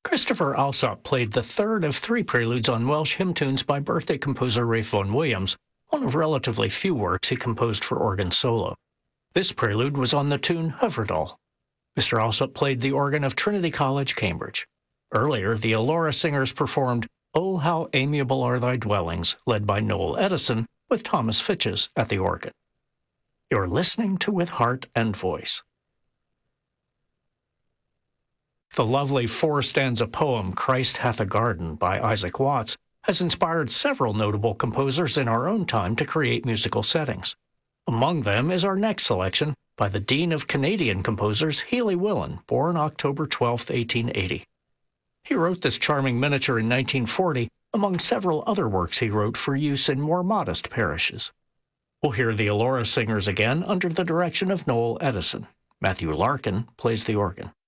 Christopher Alsop played the third of three preludes on Welsh hymn tunes by birthday composer Ralph Vaughan Williams, one of relatively few works he composed for organ solo. This prelude was on the tune Hyfrydol. Mr. Alsop played the organ of Trinity College, Cambridge. Earlier, the Elora Singers performed "Oh, How Amiable Are Thy Dwellings," led by Noel Edison, with Thomas Fitches at the organ. You're listening to With Heart and Voice. The lovely four-stanza poem "Christ Hath a Garden" by Isaac Watts has inspired several notable composers in our own time to create musical settings. Among them is our next selection by the Dean of Canadian Composers, Healy Willan, born October 12, 1880. He wrote this charming miniature in 1940, among several other works he wrote for use in more modest parishes. We'll hear the Elora Singers again under the direction of Noel Edison. Matthew Larkin plays the organ.